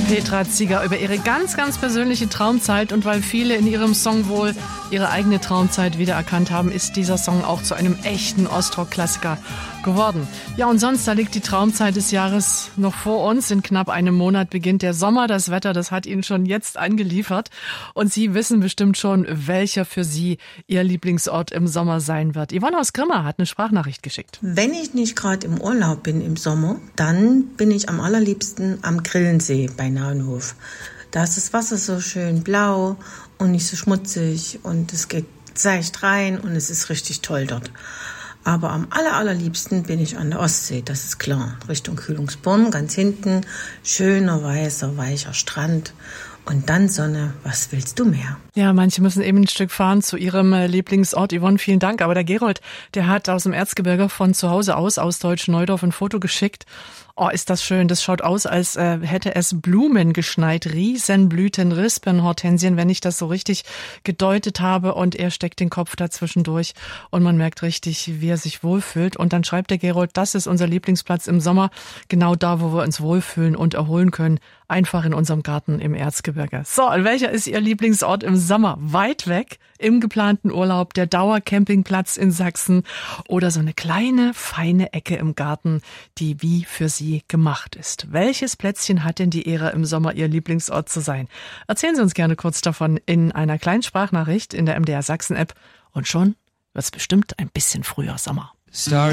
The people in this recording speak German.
Petra Zieger über ihre ganz, ganz persönliche Traumzeit, und weil viele in ihrem Song wohl ihre eigene Traumzeit wiedererkannt haben, ist dieser Song auch zu einem echten Ostrock-Klassiker geworden. Ja, und sonst, da liegt die Traumzeit des Jahres noch vor uns. In knapp einem Monat beginnt der Sommer. Das Wetter, das hat Ihnen schon jetzt angeliefert. Und Sie wissen bestimmt schon, welcher für Sie Ihr Lieblingsort im Sommer sein wird. Yvonne aus Grimma hat eine Sprachnachricht geschickt. Wenn ich nicht gerade im Urlaub bin im Sommer, dann bin ich am allerliebsten am Grillensee bei Naunhof. Da ist das Wasser so schön blau und nicht so schmutzig und es geht seicht rein und es ist richtig toll dort. Aber am allerliebsten bin ich an der Ostsee, das ist klar. Richtung Kühlungsborn, ganz hinten, schöner, weißer, weicher Strand. Und dann Sonne, was willst du mehr? Ja, manche müssen eben ein Stück fahren zu ihrem Lieblingsort. Yvonne, vielen Dank. Aber der Gerold, der hat aus dem Erzgebirge von zu Hause aus Deutsch-Neudorf, ein Foto geschickt. Oh, ist das schön. Das schaut aus, als hätte es Blumen geschneit. Riesenblüten, Rispen, Hortensien, wenn ich das so richtig gedeutet habe. Und er steckt den Kopf dazwischen durch und man merkt richtig, wie er sich wohlfühlt. Und dann schreibt der Gerold, das ist unser Lieblingsplatz im Sommer. Genau da, wo wir uns wohlfühlen und erholen können. Einfach in unserem Garten im Erzgebirge. So, und welcher ist Ihr Lieblingsort im Sommer? Weit weg, im geplanten Urlaub, der Dauercampingplatz in Sachsen oder so eine kleine, feine Ecke im Garten, die wie für Sie gemacht ist. Welches Plätzchen hat denn die Ehre, im Sommer Ihr Lieblingsort zu sein? Erzählen Sie uns gerne kurz davon in einer kleinen Sprachnachricht in der MDR Sachsen App und schon wird's bestimmt ein bisschen früher Sommer. Starry